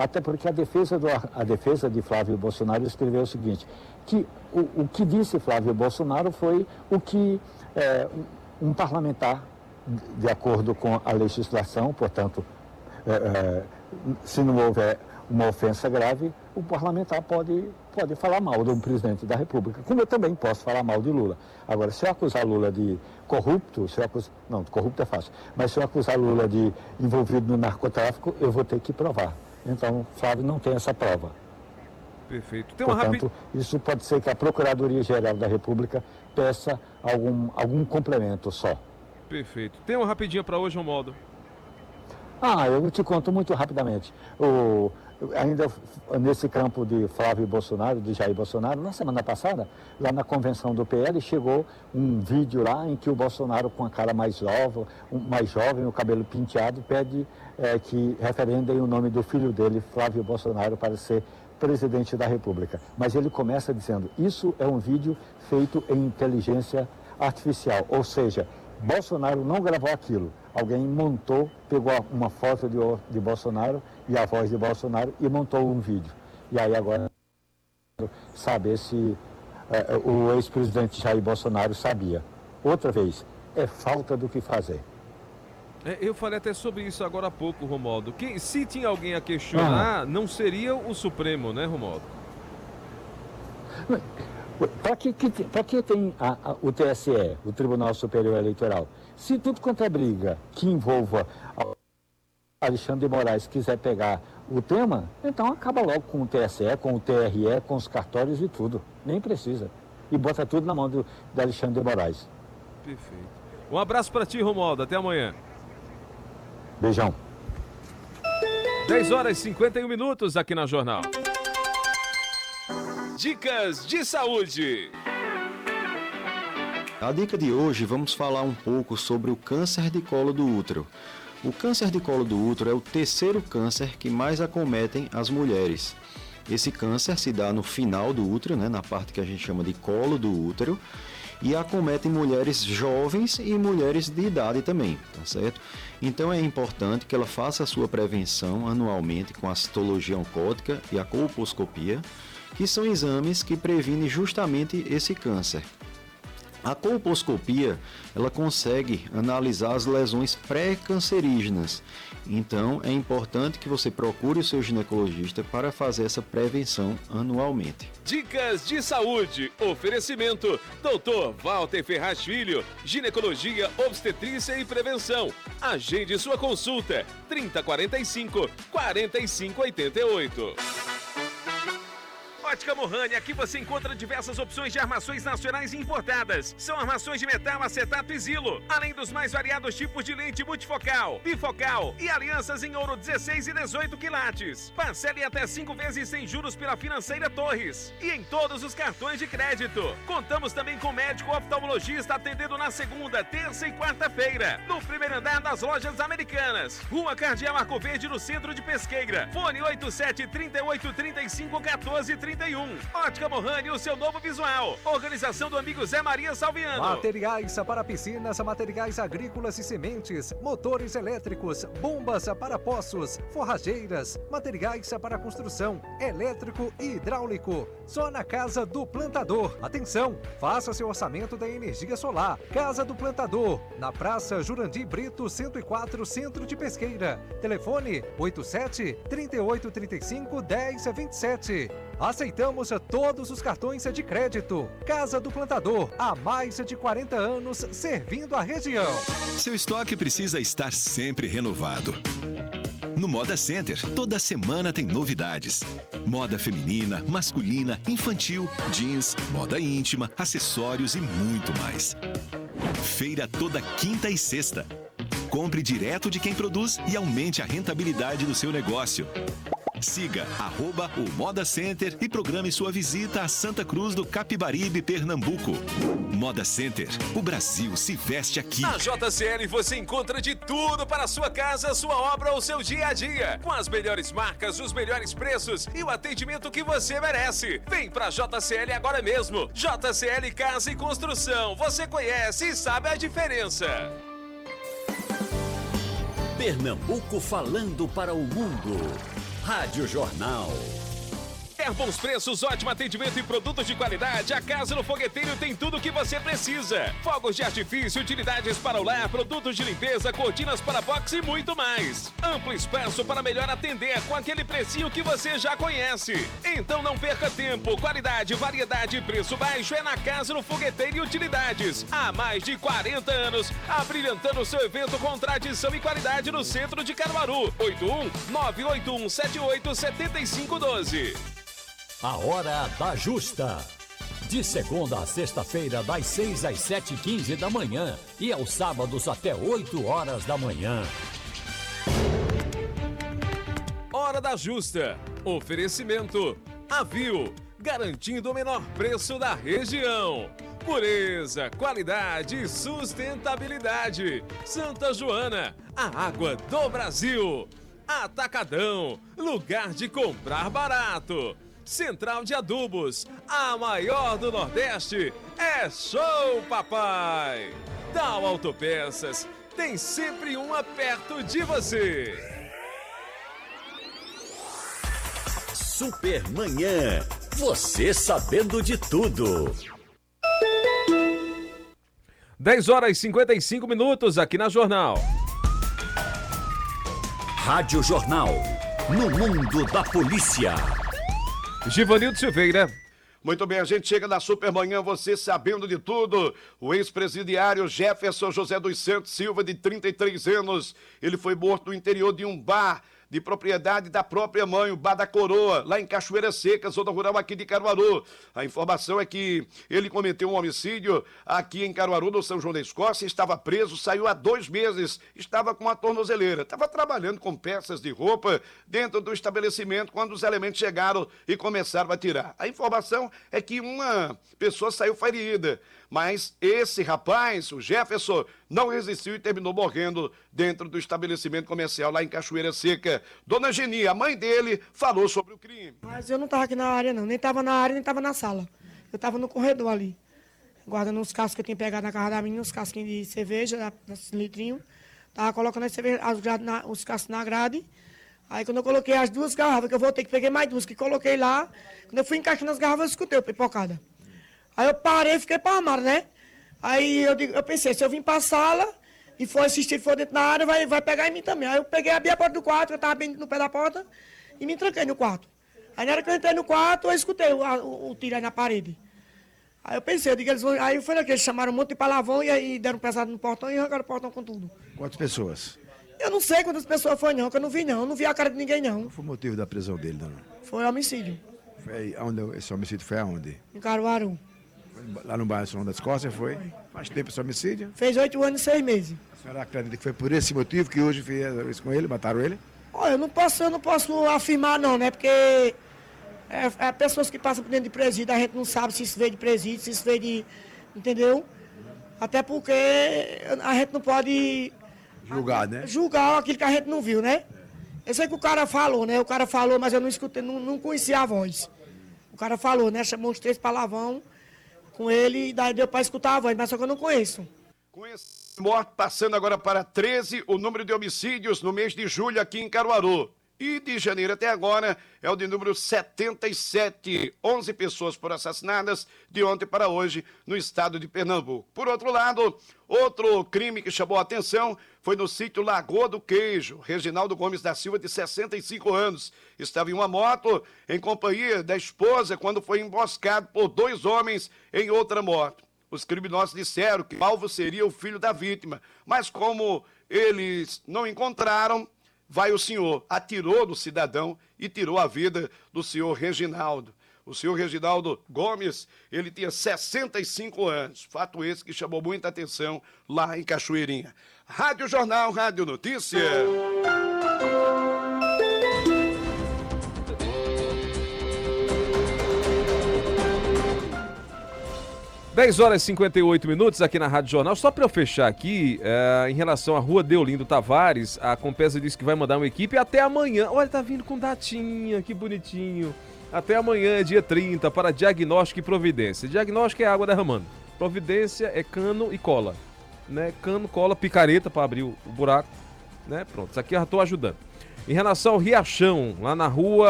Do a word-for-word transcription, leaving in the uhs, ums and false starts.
Até porque a defesa, do, a defesa de Flávio Bolsonaro escreveu o seguinte, que o, o que disse Flávio Bolsonaro foi o que é, um parlamentar, de acordo com a legislação, portanto, é, é, se não houver uma ofensa grave, o parlamentar pode, pode falar mal do presidente da República, como eu também posso falar mal de Lula. Agora, se eu acusar Lula de corrupto, se eu acusar, não, corrupto é fácil, mas se eu acusar Lula de envolvido no narcotráfico, eu vou ter que provar. Então, Flávio não tem essa prova. Perfeito. Tem uma Portanto, rapid... isso pode ser que a Procuradoria-Geral da República peça algum, algum complemento só. Perfeito. Tem uma rapidinha para hoje, Romualdo? Ah, eu te conto muito rapidamente. O... Ainda nesse campo de Flávio Bolsonaro, de Jair Bolsonaro, na semana passada, lá na convenção do P L, chegou um vídeo lá em que o Bolsonaro, com a cara mais jovem, mais jovem, o cabelo penteado, pede é, que referendem o nome do filho dele, Flávio Bolsonaro, para ser presidente da República. Mas ele começa dizendo, isso é um vídeo feito em inteligência artificial, ou seja, Bolsonaro não gravou aquilo. Alguém montou, pegou uma foto de, de Bolsonaro e a voz de Bolsonaro e montou um vídeo. E aí agora, saber se é, o ex-presidente Jair Bolsonaro sabia. Outra vez, é falta do que fazer. É, eu falei até sobre isso agora há pouco, Romualdo. Quem, se tinha alguém a questionar, ah. não seria o Supremo, né, Romualdo? Para que, que, que tem a, a, o T S E, o Tribunal Superior Eleitoral? Se tudo quanto é briga que envolva Alexandre de Moraes quiser pegar o tema, então acaba logo com o T S E, com o T R E, com os cartórios e tudo. Nem precisa. E bota tudo na mão do, do Alexandre de Moraes. Perfeito. Um abraço para ti, Romualdo. Até amanhã. Beijão. dez horas e cinquenta e um minutos aqui na Jornal. Dicas de saúde. A dica de hoje, vamos falar um pouco sobre o câncer de colo do útero. O câncer de colo do útero é o terceiro câncer que mais acometem as mulheres. Esse câncer se dá no final do útero, né, na parte que a gente chama de colo do útero, e acomete mulheres jovens e mulheres de idade também, tá certo? Então é importante que ela faça a sua prevenção anualmente com a citologia oncótica e a colposcopia, que são exames que previnem justamente esse câncer. A colposcopia, ela consegue analisar as lesões pré-cancerígenas. Então, é importante que você procure o seu ginecologista para fazer essa prevenção anualmente. Dicas de saúde. Oferecimento. doutor Walter Ferraz Filho. Ginecologia, obstetrícia e prevenção. Agende sua consulta. trinta, quarenta e cinco, quarenta e cinco, oitenta e oito. Ótica Mohani, aqui você encontra diversas opções de armações nacionais e importadas. São armações de metal, acetato e zilo, além dos mais variados tipos de lente multifocal, bifocal e alianças em ouro dezesseis e dezoito quilates. Parcele até cinco vezes sem juros pela Financeira Torres e em todos os cartões de crédito. Contamos também com médico oftalmologista atendendo na segunda, terça e quarta-feira, no primeiro andar das Lojas Americanas. Rua Cardeal Arco Verde, no centro de Pesqueira. Fone oito sete, trinta e oito, trinta e cinco, quatorze, trinta e um. Ótica Mohani, o seu novo visual. Organização do amigo Zé Maria Salviano. Materiais para piscinas, materiais agrícolas e sementes, motores elétricos, bombas para poços, forrageiras, materiais para construção, elétrico e hidráulico. Só na Casa do Plantador. Atenção, faça seu orçamento da energia solar. Casa do Plantador, na Praça Jurandir Brito, cento e quatro, Centro de Pesqueira. Telefone oito sete, trinta e oito, trinta e cinco, dez, vinte e sete. Aceitamos todos os cartões de crédito. Casa do Plantador, há mais de quarenta anos servindo a região. Seu estoque precisa estar sempre renovado. No Moda Center, toda semana tem novidades. Moda feminina, masculina, infantil, jeans, moda íntima, acessórios e muito mais. Feira toda quinta e sexta. Compre direto de quem produz e aumente a rentabilidade do seu negócio. Siga arroba o Moda Center e programe sua visita a Santa Cruz do Capibaribe, Pernambuco. Moda Center, o Brasil se veste aqui. Na J C L você encontra de tudo para a sua casa, sua obra ou seu dia a dia. Com as melhores marcas, os melhores preços e o atendimento que você merece. Vem pra J C L agora mesmo. J C L Casa e Construção. Você conhece e sabe a diferença. Pernambuco falando para o mundo. Rádio Jornal. Quer bons preços, ótimo atendimento e produtos de qualidade? A Casa no Fogueteiro tem tudo o que você precisa. Fogos de artifício, utilidades para o lar, produtos de limpeza, cortinas para box e muito mais. Amplo espaço para melhor atender com aquele precinho que você já conhece. Então não perca tempo. Qualidade, variedade e preço baixo é na Casa no Fogueteiro e Utilidades. Há mais de quarenta anos, abrilhantando seu evento com tradição e qualidade no centro de Caruaru. oito um nove oito um sete oito sete cinco um dois. A Hora da Justa. De segunda a sexta-feira, das seis às sete e quinze da manhã. E aos sábados até oito horas da manhã. Hora da Justa. Oferecimento. Avil. Garantindo o menor preço da região. Pureza, qualidade e sustentabilidade. Santa Joana. A água do Brasil. Atacadão. Lugar de comprar barato. Central de Adubos, a maior do Nordeste, é Show Papai! Dal Autopeças, tem sempre uma perto de você. Supermanhã, você sabendo de tudo. dez horas e cinquenta e cinco minutos aqui na Jornal. Rádio Jornal, no mundo da polícia. Givanildo Silveira. Muito bem, a gente chega na Supermanhã, você sabendo de tudo. O ex-presidiário Jefferson José dos Santos Silva, de trinta e três anos, ele foi morto no interior de um bar de propriedade da própria mãe, o Bar da Coroa, lá em Cachoeira Seca, zona rural aqui de Caruaru. A informação é que ele cometeu um homicídio aqui em Caruaru, no São João da Escócia, estava preso, saiu há dois meses, estava com uma tornozeleira, estava trabalhando com peças de roupa dentro do estabelecimento quando os elementos chegaram e começaram a tirar. A informação é que uma pessoa saiu ferida, mas esse rapaz, o Jefferson, não resistiu e terminou morrendo dentro do estabelecimento comercial lá em Cachoeira Seca. Dona Geni, a mãe dele, falou sobre o crime. Mas eu não estava aqui na área, não. Nem estava na área, nem estava na sala. Eu estava no corredor ali, guardando os cascos que eu tinha pegado na casa da menina, os casquinhos de cerveja, nesses litrinhos. Estava colocando as cerveja, as grade, na, os cascos na grade. Aí quando eu coloquei as duas garrafas, que eu voltei, que peguei mais duas, que coloquei lá, quando eu fui encaixando as garrafas, eu escutei a pipocada. Aí eu parei e fiquei parado, né? Aí eu, digo, eu pensei, se eu vim para a sala e for assistir, for dentro da área, vai, vai pegar em mim também. Aí eu peguei, abri a porta do quarto, eu estava bem no pé da porta, e me tranquei no quarto. Aí na hora que eu entrei no quarto, eu escutei o, o, o tiro aí na parede. Aí eu pensei, eu digo, eles vão... Aí foi que eles chamaram um monte de palavrão e aí deram pesado no portão e arrancaram o portão com tudo. Quantas pessoas? Eu não sei quantas pessoas foi não, que eu não vi não, eu não vi a cara de ninguém não. Qual foi o motivo da prisão dele, dona? Foi homicídio. Foi aonde, esse homicídio foi aonde? Em Caruaru. Lá no bairro São João da Escócia, foi? foi? Faz tempo esse homicídio? Fez oito anos e seis meses. A senhora acredita que foi por esse motivo que hoje fizeram isso com ele, mataram ele? Olha, eu não posso, eu não posso afirmar não, né? Porque é, é pessoas que passam por dentro de presídio, a gente não sabe se isso veio de presídio, se isso veio de... Entendeu? Até porque a gente não pode... Julgar, né? Julgar aquilo que a gente não viu, né? Eu sei que o cara falou, né? O cara falou, mas eu não escutei, não, não conhecia a voz. O cara falou, né? Chamou uns três palavrão com ele e daí deu para escutar a voz, mas só que eu não conheço. Com esse morte, passando agora para treze, o número de homicídios no mês de julho aqui em Caruaru. E de janeiro até agora é o de número setenta e sete. onze pessoas foram assassinadas de ontem para hoje no estado de Pernambuco. Por outro lado, outro crime que chamou a atenção foi no sítio Lagoa do Queijo. Reginaldo Gomes da Silva, de sessenta e cinco anos, estava em uma moto em companhia da esposa quando foi emboscado por dois homens em outra moto. Os criminosos disseram que o alvo seria o filho da vítima, mas como eles não encontraram, vai o senhor, atirou no cidadão e tirou a vida do senhor Reginaldo. O senhor Reginaldo Gomes, ele tinha sessenta e cinco anos. Fato esse que chamou muita atenção lá em Cachoeirinha. Rádio Jornal, Rádio Notícia. dez horas e cinquenta e oito minutos aqui na Rádio Jornal. Só para eu fechar aqui, é, em relação à Rua Deolindo Tavares, a Compesa disse que vai mandar uma equipe até amanhã. Olha, tá vindo com datinha, que bonitinho. Até amanhã, dia trinta, para diagnóstico e providência. Diagnóstico é água derramando. Providência é cano e cola. Né? Cano, cola, picareta para abrir o, o buraco. Né? Pronto, isso aqui eu já estou ajudando. Em relação ao Riachão, lá na rua